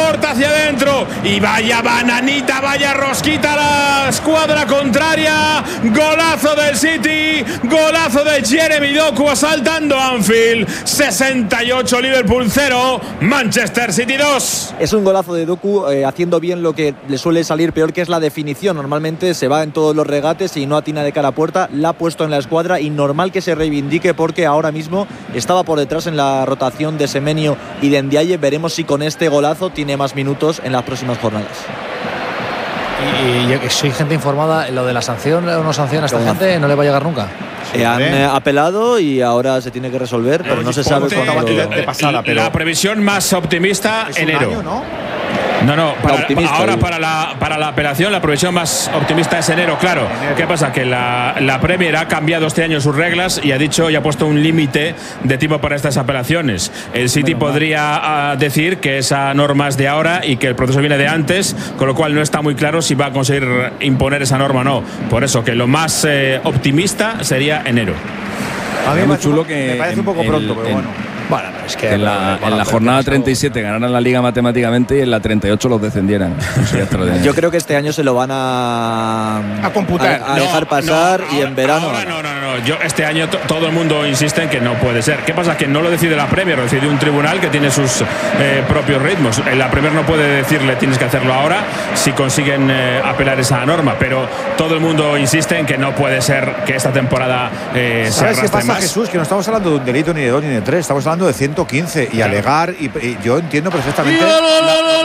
Laporta hacia adentro. Y vaya bananita, vaya rosquita a la escuadra contraria. Golazo del City. Golazo de Jeremy Doku asaltando Anfield. 68 Liverpool 0. Manchester City 2. Es un golazo de Doku haciendo bien lo que le suele salir peor, que es la definición. Normalmente se va en todos los regates y no atina de cara a puerta. La ha puesto en la escuadra y normal que se reivindique porque ahora mismo estaba por detrás en la rotación de Semenyo y de Ndiaye. Veremos si con este golazo tiene más minutos en las próximas jornadas. Y yo que soy gente informada, lo de la sanción o no sanción a esta gente no le va a llegar nunca. Han apelado y ahora se tiene que resolver, pero no se sabe cuándo. La previsión más optimista, enero. Año, ¿no? No, para la apelación la previsión más optimista es enero, claro. ¿Qué pasa? Que la Premier ha cambiado este año sus reglas y ha dicho y ha puesto un límite de tiempo para estas apelaciones. El City podría decir que esa norma es de ahora y que el proceso viene de antes, con lo cual no está muy claro si va a conseguir imponer esa norma o no. Por eso que lo más optimista sería enero. A mí me parece un poco pronto, pero bueno. Bueno, es que en la jornada 37 ganaran la Liga matemáticamente y en la 38 los descendieran. Yo creo que este año se lo van a computar, a dejar pasar y en verano. No. Yo este año todo el mundo insiste en que no puede ser. ¿Qué pasa? Que no lo decide la Premier, lo decide un tribunal que tiene sus propios ritmos. La Premier no puede decirle tienes que hacerlo ahora si consiguen apelar esa norma, pero todo el mundo insiste en que no puede ser que esta temporada se ¿Sabes qué pasa, más. Jesús? Que no estamos hablando de un delito ni de 2 ni de 3, estamos hablando de 115 y alegar, y yo entiendo perfectamente